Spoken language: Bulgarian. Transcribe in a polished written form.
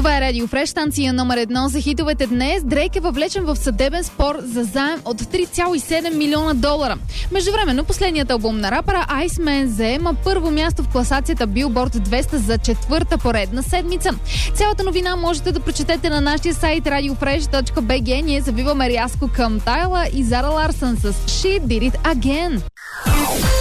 Това е Радио Фреш, станция номер 1 за хитовете днес. Дрейк е въвлечен в съдебен спор за заем от $3,7 милиона. Междувременно, последният албум на рапъра Iceman заема първо място в класацията Billboard 200 за четвърта поредна седмица. Цялата новина можете да прочетете на нашия сайт radiofresh.bg. Ние завиваме рязко към Тайла и Зара Ларсън с She Did It Again.